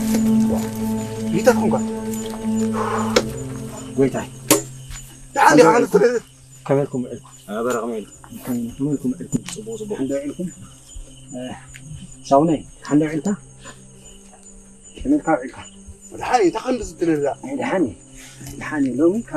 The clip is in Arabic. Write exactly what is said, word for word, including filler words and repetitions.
هيتا تكون قال قويتاي تعالي على الطريق كمالكم علكم هذا رقم علم كمالكم علكم صبو صبو عندي علكم ساوني عندي علكم كمالك علكم الحاني تخلص الدنيا الحاني الحاني لومي